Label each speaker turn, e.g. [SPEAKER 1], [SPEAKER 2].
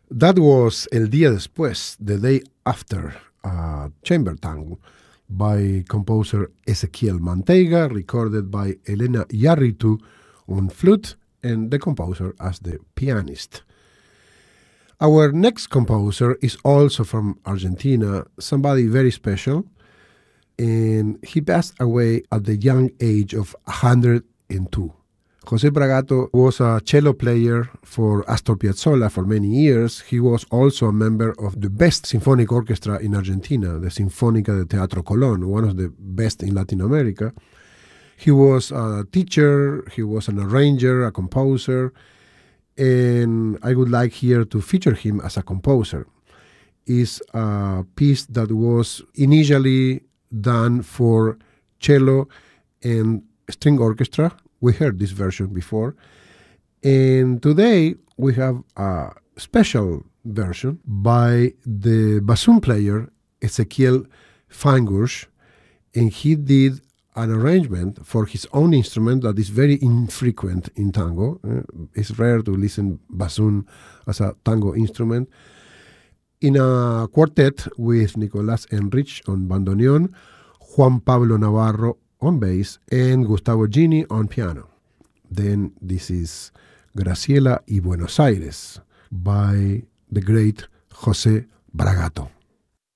[SPEAKER 1] That was El Día Después, the day after, chamber tango by composer Ezequiel Manteiga, recorded by Elena Yarritu on flute and the composer as the pianist. Our next composer is also from Argentina, somebody very special, and he passed away at the young age of 102. José Bragato was a cello player for Astor Piazzolla for many years. He was also a member of the best symphonic orchestra in Argentina, the Sinfónica de Teatro Colón, one of the best in Latin America. He was a teacher, he was an arranger, a composer, and I would like here to feature him as a composer. It's a piece that was initially done for cello and string orchestra. We heard this version before. And today we have a special version by the bassoon player Ezequiel Feingusch, and he did an arrangement for his own instrument that is very infrequent in tango. It's rare to listen bassoon as a tango instrument. In a quartet with Nicolás Enrich on bandoneon, Juan Pablo Navarro on bass, and Gustavo Gini on piano. Then this is Graciela y Buenos Aires by the great José Bragato.